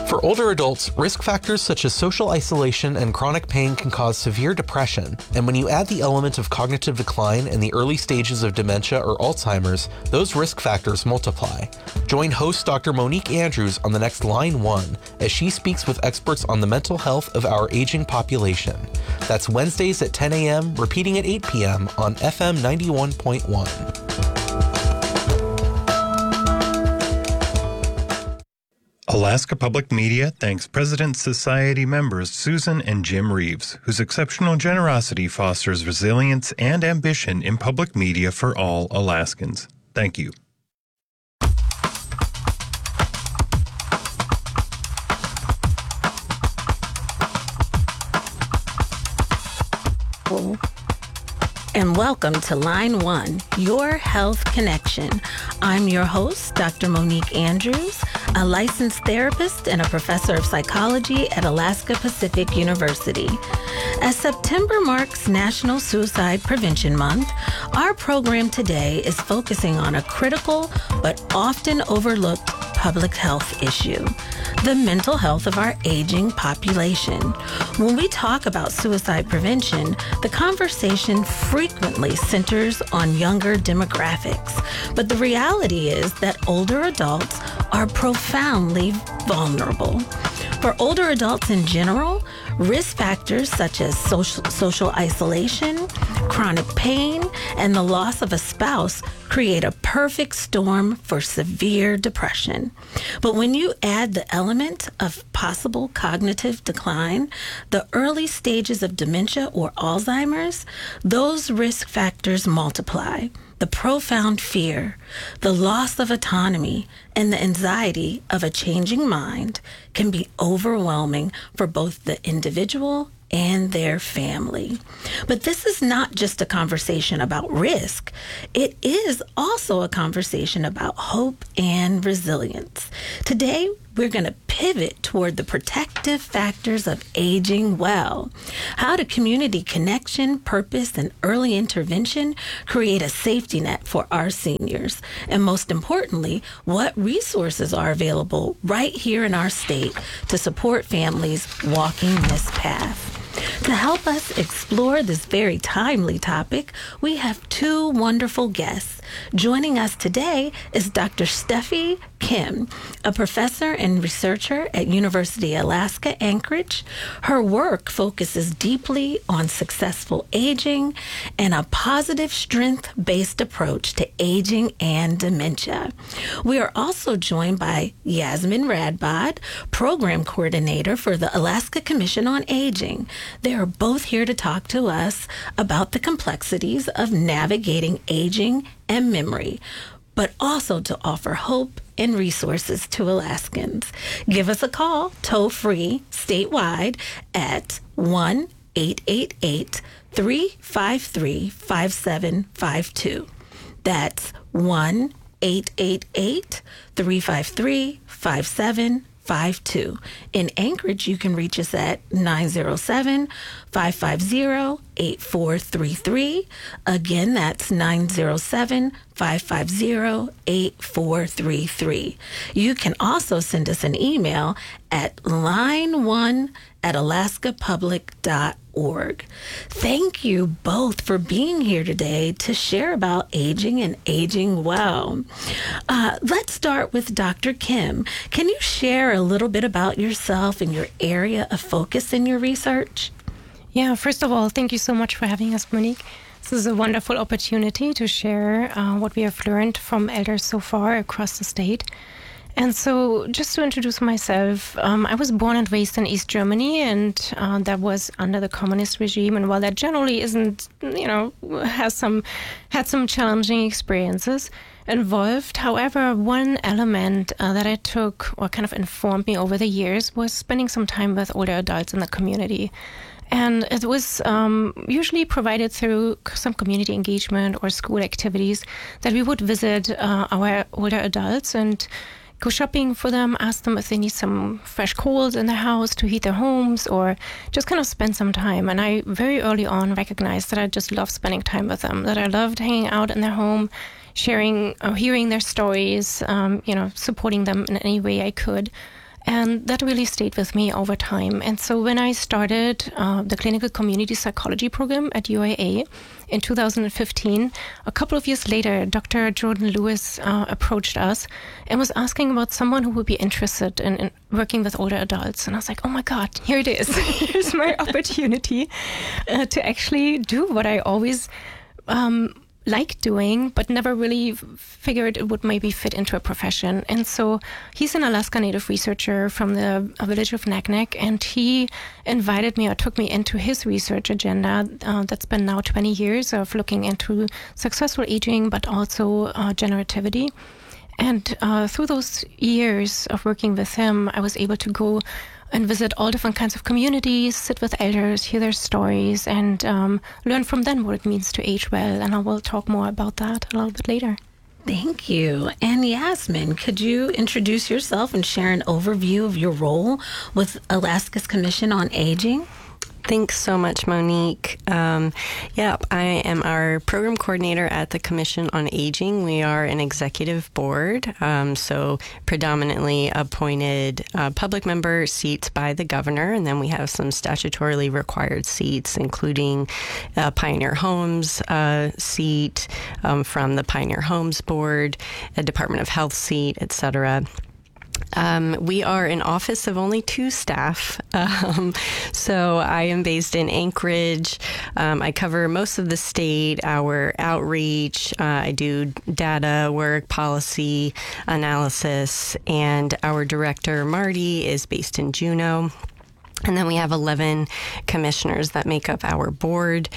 For older adults, risk factors such as social isolation and chronic pain can cause severe depression, and when you add the element of cognitive decline in the early stages of dementia or Alzheimer's, those risk factors multiply. Join host Dr. Monique Andrews on the next Line 1 as she speaks with experts on the mental health of our aging population. That's Wednesdays at 10 a.m., repeating at 8 p.m. on FM 91.1. Alaska Public Media thanks President's Society members Susan and Jim Reeves, whose exceptional generosity fosters resilience and ambition in public media for all Alaskans. Thank you. And welcome to Line 1, Your Health Connection. I'm your host, Dr. Monique Andrews, a licensed therapist and a professor of psychology at Alaska Pacific University. As September marks National Suicide Prevention Month, our program today is focusing on a critical but often overlooked public health issue: the mental health of our aging population. When we talk about suicide prevention, the conversation frequently centers on younger demographics. But the reality is that older adults are profoundly vulnerable. For older adults in general, risk factors such as social isolation, chronic pain, and the loss of a spouse create a perfect storm for severe depression. But when you add the element of possible cognitive decline, the early stages of dementia or Alzheimer's, those risk factors multiply. The profound fear, the loss of autonomy, and the anxiety of a changing mind can be overwhelming for both the individual and their family. But this is not just a conversation about risk. It is also a conversation about hope and resilience. Today, we're going to pivot toward the protective factors of aging well. How do community connection, purpose, and early intervention create a safety net for our seniors? And most importantly, what resources are available right here in our state to support families walking this path? To help us explore this very timely topic, we have two wonderful guests. Joining us today is Dr. Steffi Kim, a professor and researcher at University of Alaska Anchorage. Her work focuses deeply on successful aging and a positive strength-based approach to aging and dementia. We are also joined by Yasmin Radbod, program coordinator for the Alaska Commission on Aging. They are both here to talk to us about the complexities of navigating aging and memory, but also to offer hope and resources to Alaskans. Give us a call, toll-free, statewide, at 1-888-353-5752. That's 1-888-353-5752. In Anchorage, you can reach us at 907-550-8433. Again, that's 907-550-8433. You can also send us an email at line1@alaskapublic.org. Thank you both for being here today to share about aging and aging well. Let's start with Dr. Kim. Can you share a little bit about yourself and your area of focus in your research? Yeah, first of all, thank you so much for having us, Monique. This is a wonderful opportunity to share what we have learned from elders so far across the state. And so just to introduce myself, I was born and raised in East Germany, and that was under the communist regime. And while that generally isn't, had some challenging experiences involved, however, one element that I took or kind of informed me over the years was spending some time with older adults in the community. And it was usually provided through some community engagement or school activities that we would visit our older adults and go shopping for them, ask them if they need some fresh coals in their house to heat their homes, or just kind of spend some time. And I very early on recognized that I just loved spending time with them, that I loved hanging out in their home, sharing or hearing their stories, supporting them in any way I could. And that really stayed with me over time. And so when I started the clinical community psychology program at UAA in 2015, a couple of years later, Dr. Jordan Lewis approached us and was asking about someone who would be interested in working with older adults. And I was like, oh my God, here it is. Here's my opportunity to actually do what I always liked doing, but never really figured it would maybe fit into a profession. And so he's an Alaska Native researcher from the village of Naknek, and he invited me or took me into his research agenda that's been now 20 years of looking into successful aging, but also generativity. And through those years of working with him, I was able to go and visit all different kinds of communities, sit with elders, hear their stories, and learn from them what it means to age well. And I will talk more about that a little bit later. Thank you. And Yasmin, could you introduce yourself and share an overview of your role with Alaska's Commission on Aging? Thanks so much, Monique. I am our program coordinator at the Commission on Aging. We are an executive board, so predominantly appointed public member seats by the governor, and then we have some statutorily required seats, including Pioneer Homes seat from the Pioneer Homes Board, a Department of Health seat, etc. We are an office of only 2 staff. So I am based in Anchorage. I cover most of the state, our outreach. I do data work, policy analysis, and our director, Marty, is based in Juneau. And then we have 11 commissioners that make up our board.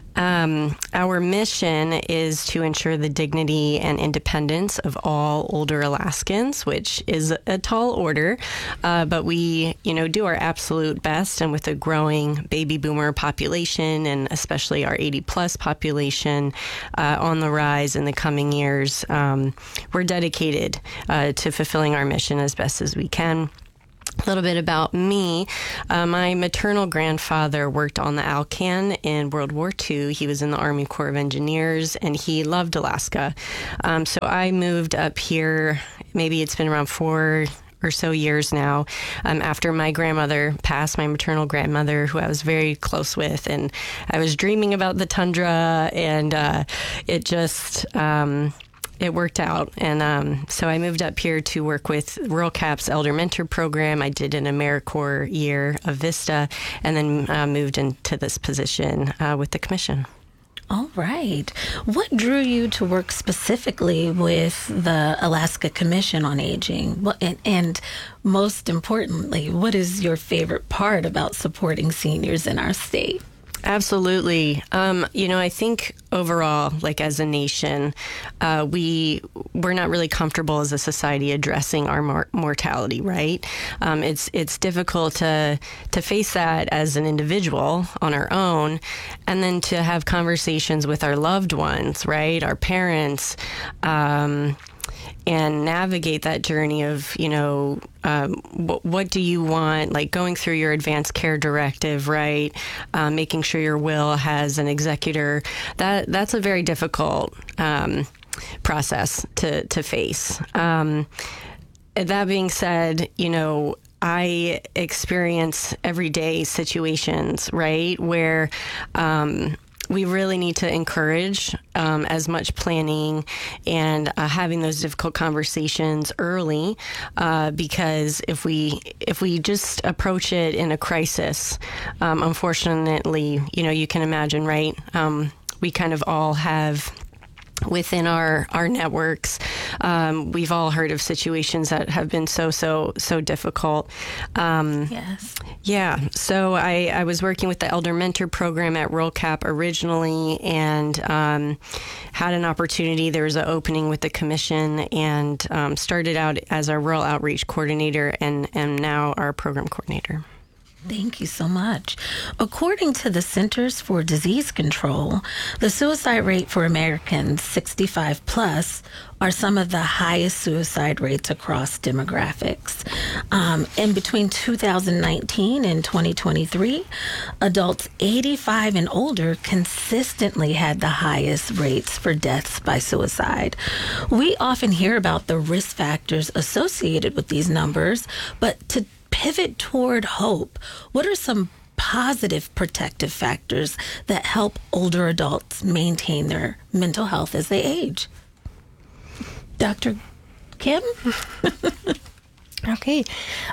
Our mission is to ensure the dignity and independence of all older Alaskans, which is a tall order, but we, do our absolute best. And with a growing baby boomer population, and especially our 80-plus population on the rise in the coming years, we're dedicated to fulfilling our mission as best as we can. A little bit about me. My maternal grandfather worked on the Alcan in World War II. He was in the Army Corps of Engineers, and he loved Alaska. So I moved up here, maybe it's been around 4 or so years now, after my grandmother passed, my maternal grandmother, who I was very close with, and I was dreaming about the tundra, and it just... it worked out. And so I moved up here to work with Rural Cap's Elder Mentor Program. I did an AmeriCorps year of Vista, and then moved into this position with the commission. All right. What drew you to work specifically with the Alaska Commission on Aging? And most importantly, what is your favorite part about supporting seniors in our state? Absolutely. I think overall, as a nation, we're not really comfortable as a society addressing our mortality, right? It's difficult to face that as an individual on our own, and then to have conversations with our loved ones, right? Our parents, and navigate that journey of, what do you want, going through your advanced care directive, right? Making sure your will has an executor. That's a very difficult process to face. That being said, I experience everyday situations, right, where we really need to encourage as much planning and having those difficult conversations early, because if we just approach it in a crisis, unfortunately, you can imagine, right? We kind of all have within our networks, we've all heard of situations that have been so difficult. Yes. Yeah. So I was working with the Elder Mentor Program at Rural Cap originally, and had an opportunity. There was an opening with the commission, and started out as our rural outreach coordinator, and now our program coordinator. Thank you so much. According to the Centers for Disease Control, the suicide rate for Americans 65 plus are some of the highest suicide rates across demographics. In between 2019 and 2023, adults 85 and older consistently had the highest rates for deaths by suicide. We often hear about the risk factors associated with these numbers, but to pivot toward hope, what are some positive protective factors that help older adults maintain their mental health as they age? Dr. Kim? Okay.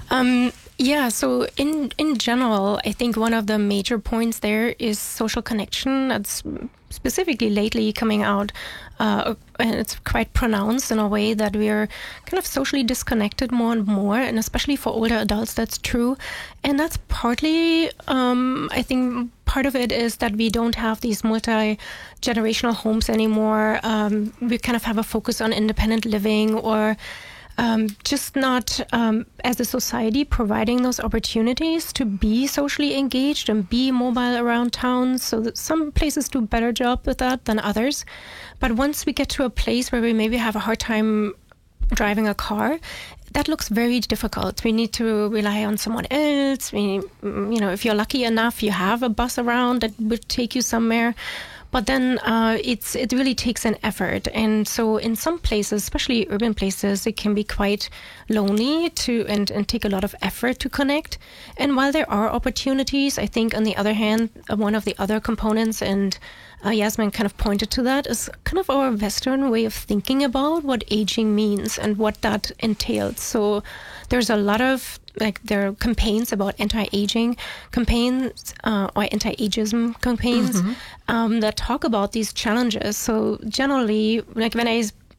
So in general, I think one of the major points there is social connection. That's specifically lately coming out, and it's quite pronounced in a way that we are kind of socially disconnected more and more, and especially for older adults, that's true. And that's partly, I think, part of it is that we don't have these multi-generational homes anymore. We kind of have a focus on independent living, or just not, as a society, providing those opportunities to be socially engaged and be mobile around town. So that some places do a better job with that than others. But once we get to a place where we maybe have a hard time driving a car, that looks very difficult. We need to rely on someone else. If you're lucky enough, you have a bus around that would take you somewhere. But then it really takes an effort. And so in some places, especially urban places, it can be quite lonely and take a lot of effort to connect. And while there are opportunities, I think on the other hand, one of the other components, and Yasmin kind of pointed to that, is kind of our Western way of thinking about what aging means and what that entails. So there's a lot of there are campaigns about anti-aging campaigns or anti-ageism campaigns that talk about these challenges. So generally, when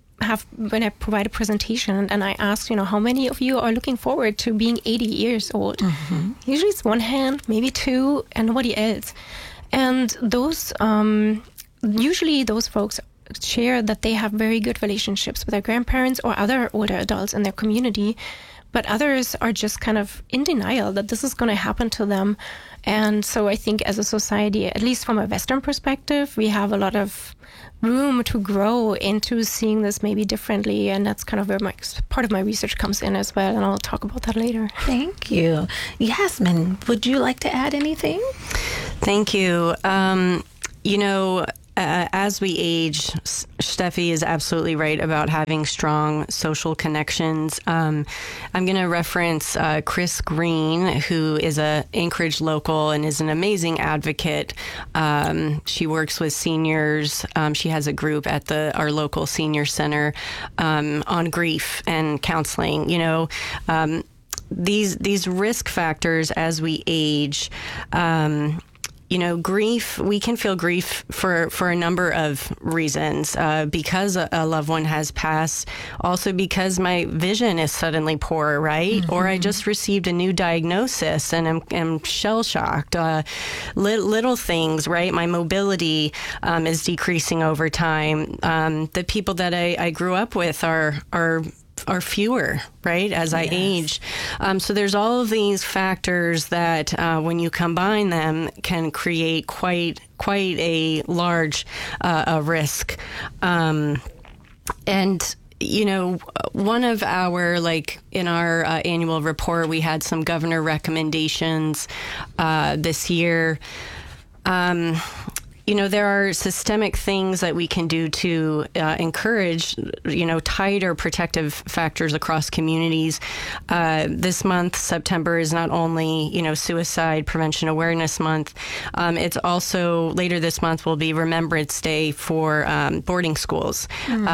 I provide a presentation and I ask, how many of you are looking forward to being 80 years old? Usually it's one hand, maybe two, and nobody else. And those usually those folks share that they have very good relationships with their grandparents or other older adults in their community. But others are just kind of in denial that this is going to happen to them. And so I think as a society, at least from a Western perspective, we have a lot of room to grow into seeing this maybe differently. And that's kind of where part of my research comes in as well. And I'll talk about that later. Thank you. Yasmin, would you like to add anything? Thank you. As we age, Steffi is absolutely right about having strong social connections. I'm going to reference Chris Green, who is a Anchorage local and is an amazing advocate. She works with seniors. She has a group at our local senior center on grief and counseling. These risk factors as we age. Grief, we can feel grief for a number of reasons, because a loved one has passed, also because my vision is suddenly poor, right? Or I just received a new diagnosis and am shell-shocked. Little things, right? My mobility is decreasing over time. The people that I grew up with are fewer, right, as I age. So there's all of these factors that when you combine them can create quite a large risk. And one of our, in our annual report, we had some governor recommendations this year. There are systemic things that we can do to encourage, tighter protective factors across communities. This month, September, is not only, Suicide Prevention Awareness Month. It's also, later this month, will be Remembrance Day for boarding schools.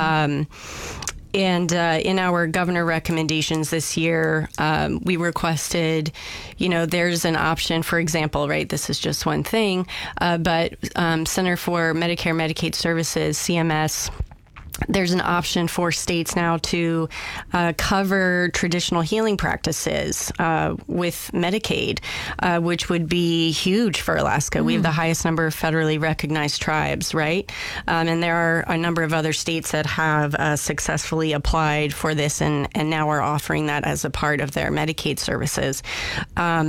And in our governor recommendations this year, we requested, there's an option, for example, right, this is just one thing, but Center for Medicare Medicaid Services, CMS, there's an option for states now to cover traditional healing practices with Medicaid, which would be huge for Alaska. We have the highest number of federally recognized tribes, right? And there are a number of other states that have successfully applied for this and now are offering that as a part of their Medicaid services.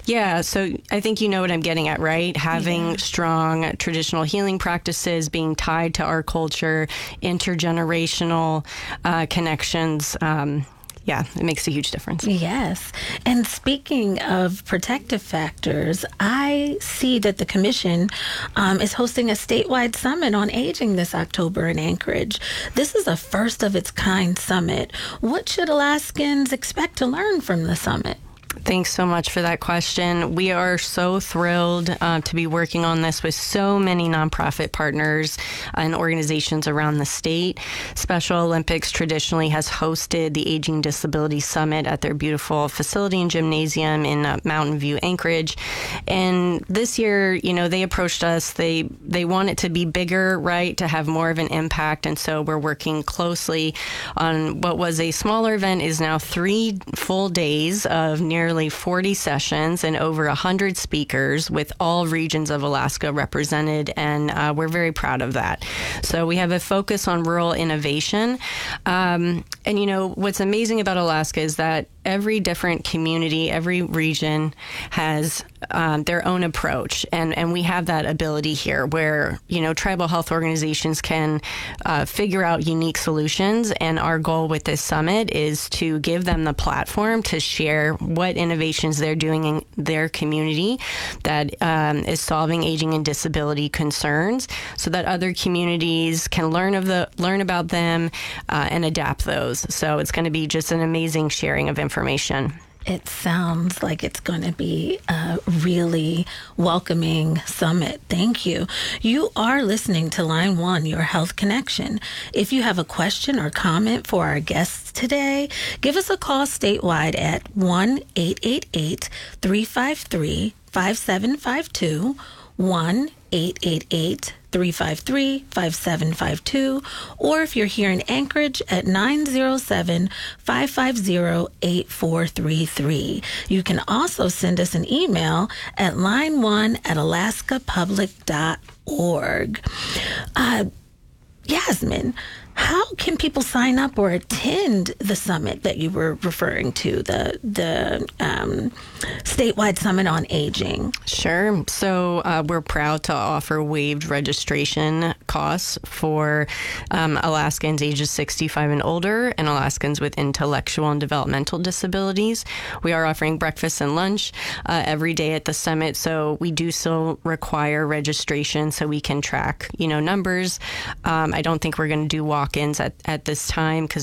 Yeah, so I think you know what I'm getting at, right? Having strong traditional healing practices being tied to our culture, intergenerational connections. Yeah, it makes a huge difference. Yes. And speaking of protective factors, I see that the Commission is hosting a statewide summit on aging this October in Anchorage. This is a first of its kind summit. What should Alaskans expect to learn from the summit? Thanks so much for that question. We are so thrilled to be working on this with so many nonprofit partners and organizations around the state. Special Olympics traditionally has hosted the Aging Disability Summit at their beautiful facility and gymnasium in Mountain View, Anchorage. And this year, they approached us. They want it to be bigger, right, to have more of an impact. And so we're working closely on what was a smaller event is now 3 full days of nearly 40 sessions and over 100 speakers with all regions of Alaska represented, and we're very proud of that. So we have a focus on rural innovation. And what's amazing about Alaska is that every different community, every region has their own approach. And we have that ability here where, tribal health organizations can figure out unique solutions. And our goal with this summit is to give them the platform to share what innovations they're doing in their community that is solving aging and disability concerns so that other communities can learn about them and adapt those. So it's going to be just an amazing sharing of information. It sounds like it's going to be a really welcoming summit. Thank you. You are listening to Line 1, Your Health Connection. If you have a question or comment for our guests today, give us a call statewide at 1-888-353-5752, 1-888-353-5752, or if you're here in Anchorage at 907-550-8433. You can also send us an email at line1@alaskapublic.org. Yasmin, how can people sign up or attend the summit that you were referring to, the statewide summit on aging? Sure. So we're proud to offer waived registration costs for Alaskans ages 65 and older and Alaskans with intellectual and developmental disabilities. We are offering breakfast and lunch every day at the summit, so we do still require registration so we can track, numbers. I don't think we're going to do walk-ins at this time because